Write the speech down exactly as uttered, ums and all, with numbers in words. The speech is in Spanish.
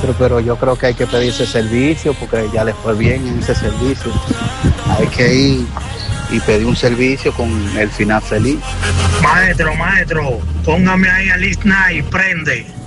maestro, pero yo creo que hay que pedir ese servicio porque ya le fue bien en ese servicio. Hay que ir y pedir un servicio con el final feliz. Maestro, maestro, póngame ahí a List Night, prende.